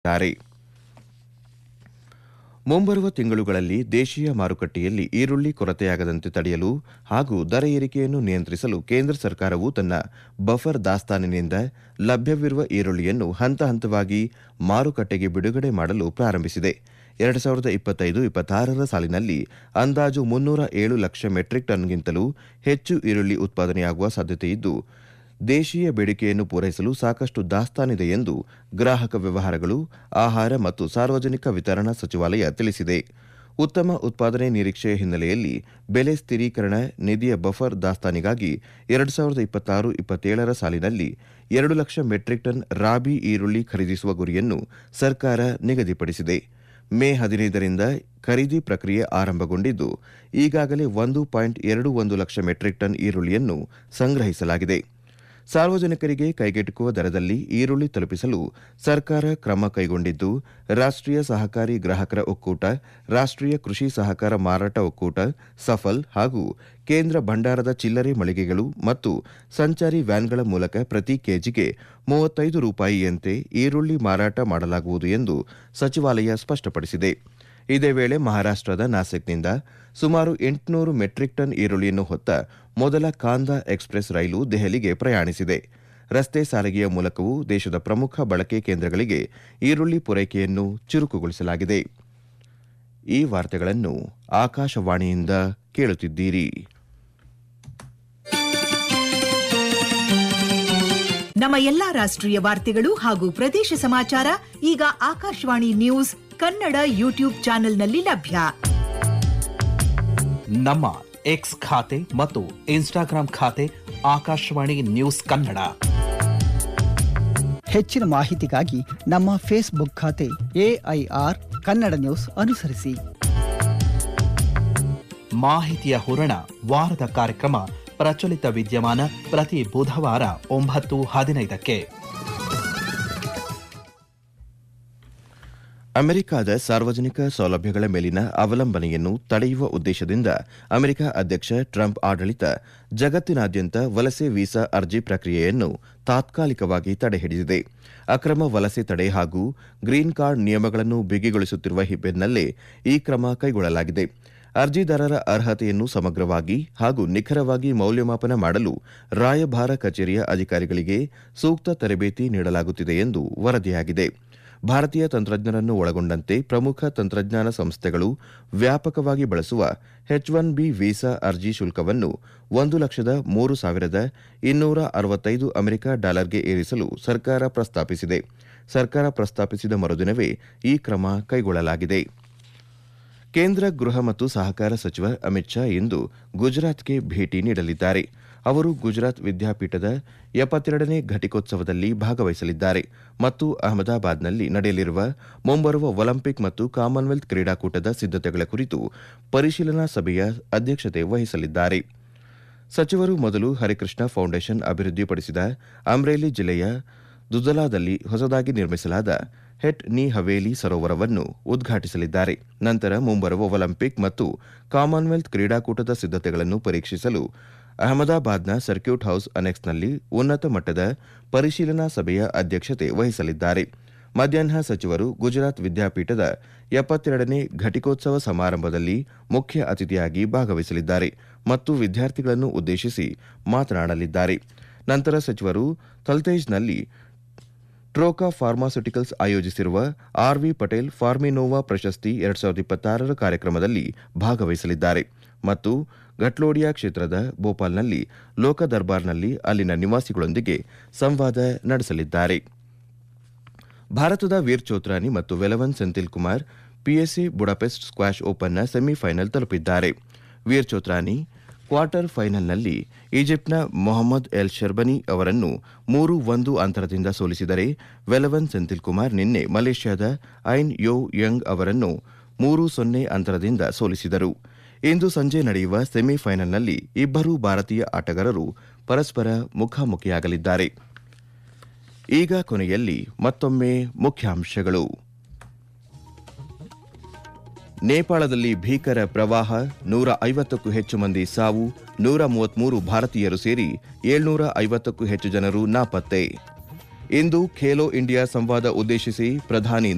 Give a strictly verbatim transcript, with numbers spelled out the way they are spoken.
ದ್ದಾರೆ. ಮುಂಬರುವ ತಿಂಗಳುಗಳಲ್ಲಿ ದೇಶೀಯ ಮಾರುಕಟ್ಟೆಯಲ್ಲಿ ಈರುಳ್ಳಿ ಕೊರತೆಯಾಗದಂತೆ ತಡೆಯಲು ಹಾಗೂ ದರ ಏರಿಕೆಯನ್ನು ನಿಯಂತ್ರಿಸಲು ಕೇಂದ್ರ ಸರ್ಕಾರವು ತನ್ನ ಬಫರ್ ದಾಸ್ತಾನಿನಿಂದ ಲಭ್ಯವಿರುವ ಈರುಳ್ಳಿಯನ್ನು ಹಂತ ಹಂತವಾಗಿ ಮಾರುಕಟ್ಟೆಗೆ ಬಿಡುಗಡೆ ಮಾಡಲು ಪ್ರಾರಂಭಿಸಿದೆ. ಎರಡು ಸಾವಿರದ ಇಪ್ಪತ್ತೈದು ಇಪ್ಪತ್ತಾರರ ಸಾಲಿನಲ್ಲಿ ಅಂದಾಜು ಮುನ್ನೂರ ಏಳು ಲಕ್ಷ ಮೆಟ್ರಿಕ್ ಟನ್ಗಿಂತಲೂ ಹೆಚ್ಚು ಈರುಳ್ಳಿ ಉತ್ಪಾದನೆಯಾಗುವ ಸಾಧ್ಯತೆಯಿದ್ದು, ದೇಶೀಯ ಬೇಡಿಕೆಯನ್ನು ಪೂರೈಸಲು ಸಾಕಷ್ಟು ದಾಸ್ತಾನಿದೆ ಎಂದು ಗ್ರಾಹಕ ವ್ಯವಹಾರಗಳು, ಆಹಾರ ಮತ್ತು ಸಾರ್ವಜನಿಕ ವಿತರಣಾ ಸಚಿವಾಲಯ ತಿಳಿಸಿದೆ. ಉತ್ತಮ ಉತ್ಪಾದನೆ ನಿರೀಕ್ಷೆಯ ಹಿನ್ನೆಲೆಯಲ್ಲಿ ಬೆಲೆ ಸ್ಥಿರೀಕರಣ ನಿಧಿಯ ಬಫರ್ ದಾಸ್ತಾನಿಗಾಗಿ ಎರಡು ಸಾವಿರದ ಇಪ್ಪತ್ತಾರು ಇಪ್ಪತ್ತೇಳರ ಸಾಲಿನಲ್ಲಿ ಎರಡು ಲಕ್ಷ ಮೆಟ್ರಿಕ್ ಟನ್ ರಾಬಿ ಈರುಳ್ಳಿ ಖರೀದಿಸುವ ಗುರಿಯನ್ನು ಸರ್ಕಾರ ನಿಗದಿಪಡಿಸಿದೆ. ಮೇ ಹದಿನೈದರಿಂದ ಖರೀದಿ ಪ್ರಕ್ರಿಯೆ ಆರಂಭಗೊಂಡಿದ್ದು, ಈಗಾಗಲೇ ಒಂದು ಪಾಯಿಂಟ್ ಎರಡು ಒಂದು ಲಕ್ಷ ಮೆಟ್ರಿಕ್ ಟನ್ ಈರುಳ್ಳಿಯನ್ನು ಸಂಗ್ರಹಿಸಲಾಗಿದೆ. ಸಾರ್ವಜನಿಕರಿಗೆ ಕೈಗೆಟುಕುವ ದರದಲ್ಲಿ ಈರುಳ್ಳಿ ತಲುಪಿಸಲು ಸರ್ಕಾರ ಕ್ರಮ ಕೈಗೊಂಡಿದ್ದು, ರಾಷ್ಟ್ರೀಯ ಸಹಕಾರಿ ಗ್ರಾಹಕರ ಒಕ್ಕೂಟ, ರಾಷ್ಟ್ರೀಯ ಕೃಷಿ ಸಹಕಾರ ಮಾರಾಟ ಒಕ್ಕೂಟ ಸಫಲ್ ಹಾಗೂ ಕೇಂದ್ರ ಭಂಡಾರದ ಚಿಲ್ಲರೆ ಮಳಿಗೆಗಳು ಮತ್ತು ಸಂಚಾರಿ ವ್ಯಾನ್ಗಳ ಮೂಲಕ ಪ್ರತಿ ಕೆಜಿಗೆ ಮೂವತ್ತೈದು ರೂಪಾಯಿಯಂತೆ ಈರುಳ್ಳಿ ಮಾರಾಟ ಮಾಡಲಾಗುವುದು ಎಂದು ಸಚಿವಾಲಯ ಸ್ಪಷ್ಟಪಡಿಸಿದೆ. ಇದೇ ವೇಳೆ ಮಹಾರಾಷ್ಟದ ನಾಸಿಕ್ನಿಂದ ಸುಮಾರು ಎಂಟುನೂರು ಮೆಟ್ರಿಕ್ ಟನ್ ಈರುಳ್ಳಿಯನ್ನು ಹೊತ್ತ ಮೊದಲ ಕಾಂದಾ ಎಕ್ಸ್ಪ್ರೆಸ್ ರೈಲು ದೆಹಲಿಗೆ ಪ್ರಯಾಣಿಸಿದೆ. ರಸ್ತೆ ಸಾರಿಗೆಯ ಮೂಲಕವೂ ದೇಶದ ಪ್ರಮುಖ ಬಳಕೆ ಕೇಂದ್ರಗಳಿಗೆ ಈರುಳ್ಳಿ ಪೂರೈಕೆಯನ್ನು ಚುರುಕುಗೊಳಿಸಲಾಗಿದೆ. ಈ ವಾರ್ತೆಗಳನ್ನು ಆಕಾಶವಾಣಿಯಿಂದ ಕೇಳುತ್ತಿದ್ದೀರಿ. ನಮ್ಮ ಎಲ್ಲಾ ರಾಷ್ಟ್ರೀಯ ವಾರ್ತೆಗಳು ಹಾಗೂ ಪ್ರದೇಶ ಸಮಾಚಾರ ಈಗ ಆಕಾಶವಾಣಿ ನ್ಯೂಸ್ ಕನ್ನಡ ಯೂಟ್ಯೂಬ್ ಚಾನೆಲ್ನಲ್ಲಿ ಲಭ್ಯ. ನಮ್ಮ ಎಕ್ಸ್ ಖಾತೆ ಮತ್ತು ಇನ್ಸ್ಟಾಗ್ರಾಂ ಖಾತೆ ಆಕಾಶವಾಣಿ ನ್ಯೂಸ್ ಕನ್ನಡ. ಹೆಚ್ಚಿನ ಮಾಹಿತಿಗಾಗಿ ನಮ್ಮ ಫೇಸ್ಬುಕ್ ಖಾತೆ ಎಐಆರ್ ಕನ್ನಡ ನ್ಯೂಸ್ ಅನುಸರಿಸಿ. ಮಾಹಿತಿಯ ಹೂರಣ ವಾರದ ಕಾರ್ಯಕ್ರಮ ಪ್ರಚಲಿತ ವಿದ್ಯಮಾನ ಪ್ರತಿ ಬುಧವಾರ ಒಂಬತ್ತು ಹದಿನೈದಕ್ಕೆ. ಅಮೆರಿಕದ ಸಾರ್ವಜನಿಕ ಸೌಲಭ್ಯಗಳ ಮೇಲಿನ ಅವಲಂಬನೆಯನ್ನು ತಡೆಯುವ ಉದ್ದೇಶದಿಂದ ಅಮೆರಿಕ ಅಧ್ಯಕ್ಷ ಟ್ರಂಪ್ ಆಡಳಿತ ಜಗತ್ತಿನಾದ್ಯಂತ ವಲಸೆ ವೀಸಾ ಅರ್ಜಿ ಪ್ರಕ್ರಿಯೆಯನ್ನು ತಾತ್ಕಾಲಿಕವಾಗಿ ತಡೆಹಿಡಿದಿದೆ. ಅಕ್ರಮ ವಲಸೆ ತಡೆ ಹಾಗೂ ಗ್ರೀನ್ ಕಾರ್ಡ್ ನಿಯಮಗಳನ್ನು ಬಿಗಿಗೊಳಿಸುತ್ತಿರುವ ಬೆನ್ನಲ್ಲೇ ಈ ಕ್ರಮ ಕೈಗೊಳ್ಳಲಾಗಿದೆ. ಅರ್ಜಿದಾರರ ಅರ್ಹತೆಯನ್ನು ಸಮಗ್ರವಾಗಿ ಹಾಗೂ ನಿಖರವಾಗಿ ಮೌಲ್ಯಮಾಪನ ಮಾಡಲು ರಾಯಭಾರ ಕಚೇರಿಯ ಅಧಿಕಾರಿಗಳಿಗೆ ಸೂಕ್ತ ತರಬೇತಿ ನೀಡಲಾಗುತ್ತಿದೆ ಎಂದು ವರದಿಯಾಗಿದೆ. ಭಾರತೀಯ ತಂತ್ರಜ್ಞರನ್ನು ಒಳಗೊಂಡಂತೆ ಪ್ರಮುಖ ತಂತ್ರಜ್ಞಾನ ಸಂಸ್ಥೆಗಳು ವ್ಯಾಪಕವಾಗಿ ಬಳಸುವ ಎಚ್ ಒನ್ ಬಿ ವೀಸಾ ಅರ್ಜಿ ಶುಲ್ಕವನ್ನು ಒಂದು ಲಕ್ಷದ ಮೂರು ಸಾವಿರದ ಇನ್ನೂರ ಅರವತ್ತೈದು ಅಮೆರಿಕ ಡಾಲರ್ಗೆ ಏರಿಸಲು ಸರ್ಕಾರ ಪ್ರಸ್ತಾಪಿಸಿದೆ. ಸರ್ಕಾರ ಪ್ರಸ್ತಾಪಿಸಿದ ಮರುದಿನವೇ ಈ ಕ್ರಮ ಕೈಗೊಳ್ಳಲಾಗಿದೆ. ಕೇಂದ್ರ ಗೃಹ ಮತ್ತು ಸಹಕಾರ ಸಚಿವ ಅಮಿತ್ ಶಾ ಇಂದು ಗುಜರಾತ್ಗೆ ಭೇಟಿ ನೀಡಲಿದ್ದಾರೆ. ಅವರು ಗುಜರಾತ್ ವಿದ್ಯಾಪೀಠದ ಎಪ್ಪತ್ತೆರಡನೇ ಘಟಿಕೋತ್ಸವದಲ್ಲಿ ಭಾಗವಹಿಸಲಿದ್ದಾರೆ ಮತ್ತು ಅಹಮದಾಬಾದ್ನಲ್ಲಿ ನಡೆಯಲಿರುವ ಮುಂಬರುವ ಒಲಿಂಪಿಕ್ ಮತ್ತು ಕಾಮನ್ವೆಲ್ತ್ ಕ್ರೀಡಾಕೂಟದ ಸಿದ್ದತೆಗಳ ಕುರಿತು ಪರಿಶೀಲನಾ ಸಭೆಯ ಅಧ್ಯಕ್ಷತೆ ವಹಿಸಲಿದ್ದಾರೆ. ಸಚಿವರು ಮೊದಲು ಹರಿಕೃಷ್ಣ ಫೌಂಡೇಶನ್ ಅಭಿವೃದ್ಧಿಪಡಿಸಿದ ಅಮ್ರೇಲಿ ಜಿಲ್ಲೆಯ ದುಧಲಾದಲ್ಲಿ ಹೊಸದಾಗಿ ನಿರ್ಮಿಸಲಾದ ಹೆಟ್ ನಿ ಹವೇಲಿ ಸರೋವರವನ್ನು ಉದ್ಘಾಟಿಸಲಿದ್ದಾರೆ. ನಂತರ ಮುಂಬರುವ ಒಲಿಂಪಿಕ್ ಮತ್ತು ಕಾಮನ್ವೆಲ್ತ್ ಕ್ರೀಡಾಕೂಟದ ಸಿದ್ದತೆಗಳನ್ನು ಪರೀಕ್ಷಿಸಲು ಅಹಮದಾಬಾದ್ನ ಸರ್ಕ್ಯೂಟ್ ಹೌಸ್ ಅನೆಕ್ಸ್ನಲ್ಲಿ ಉನ್ನತ ಮಟ್ಟದ ಪರಿಶೀಲನಾ ಸಭೆಯ ಅಧ್ಯಕ್ಷತೆ ವಹಿಸಲಿದ್ದಾರೆ. ಮಧ್ಯಾಹ್ನ ಸಚಿವರು ಗುಜರಾತ್ ವಿದ್ಯಾಪೀಠದ ಎಪ್ಪತ್ತೆರಡನೇ ಘಟಿಕೋತ್ಸವ ಸಮಾರಂಭದಲ್ಲಿ ಮುಖ್ಯ ಅತಿಥಿಯಾಗಿ ಭಾಗವಹಿಸಲಿದ್ದಾರೆ ಮತ್ತು ವಿದ್ಯಾರ್ಥಿಗಳನ್ನು ಉದ್ದೇಶಿಸಿ ಮಾತನಾಡಲಿದ್ದಾರೆ. ನಂತರ ಸಚಿವರು ಥಲ್ತೇಜ್ನಲ್ಲಿ ಟ್ರೋಕಾ ಫಾರ್ಮಾಸ್ಯುಟಿಕಲ್ಸ್ ಆಯೋಜಿಸಿರುವ ಆರ್ವಿ ಪಟೇಲ್ ಫಾರ್ಮಿನೋವಾ ಪ್ರಶಸ್ತಿ ಎರಡು ಸಾವಿರದ ಇಪ್ಪತ್ತಾರರ ಕಾರ್ಯಕ್ರಮದಲ್ಲಿ ಭಾಗವಹಿಸಲಿದ್ದಾರೆ ಮತ್ತು ಘಟ್ಲೋಡಿಯಾ ಕ್ಷೇತ್ರದ ಭೋಪಾಲ್ನಲ್ಲಿ ಲೋಕ ದರ್ಬಾರ್ನಲ್ಲಿ ಅಲ್ಲಿನ ನಿವಾಸಿಗಳೊಂದಿಗೆ ಸಂವಾದ ನಡೆಸಲಿದ್ದಾರೆ. ಭಾರತದ ವೀರ್ ಚೋತ್ರಾನಿ ಮತ್ತು Velavan Senthil Kumar PSI Budapest squash ಓಪನ್ನ semifinal ತಲುಪಿದ್ದಾರೆ. ವೀರ್ ಚೋತ್ರಾನಿ ಕ್ವಾರ್ಟರ್ ಫೈನಲ್ನಲ್ಲಿ ಈಜಿಪ್ಟ್ನ ಮೊಹಮ್ಮದ್ ಎಲ್ ಶರ್ಬನಿ ಅವರನ್ನು ಮೂರು ಒಂದು ಅಂತರದಿಂದ ಸೋಲಿಸಿದರೆ, ವೆಲವನ್ ಸೆಂಥಿಲ್ ಕುಮಾರ್ ನಿನ್ನೆ ಮಲೇಷ್ಯಾದ ಐನ್ ಯೋ ಯಂಗ್ ಅವರನ್ನು ಮೂರು ಸೊನ್ನೆ ಅಂತರದಿಂದ ಸೋಲಿಸಿದರು. ಇಂದು ಸಂಜೆ ನಡೆಯುವ ಸೆಮಿಫೈನಲ್ನಲ್ಲಿ ಇಬ್ಬರೂ ಭಾರತೀಯ ಆಟಗಾರರು ಪರಸ್ಪರ ಮುಖಾಮುಖಿಯಾಗಲಿದ್ದಾರೆ. ಈಗ ಕೊನೆಯಲ್ಲಿ ಮತ್ತೊಮ್ಮೆ ಮುಖ್ಯಾಂಶಗಳು. ನೇಪಾಳದಲ್ಲಿ ಭೀಕರ ಪ್ರವಾಹ, ನೂರ ಐವತ್ತಕ್ಕೂ ಹೆಚ್ಚು ಮಂದಿ ಸಾವು, ನೂರ ಮೂವತ್ಮೂರು ಭಾರತೀಯರು ಸೇರಿ ಏಳ್ನೂರ ಐವತ್ತಕ್ಕೂ ಹೆಚ್ಚು ಜನರು ನಾಪತ್ತೆ. ಇಂದು ಖೇಲೋ ಇಂಡಿಯಾ ಸಂವಾದ ಉದ್ದೇಶಿಸಿ ಪ್ರಧಾನಿ